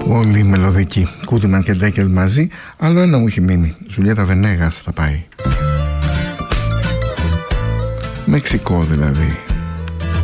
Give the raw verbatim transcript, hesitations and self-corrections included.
Όλοι μελωδικοί, Κούτιμαν και Ντέκελ μαζί. Άλλο ένα μου έχει μείνει, Ζουλιέτα Βενέγας θα πάει. Μεξικό δηλαδή.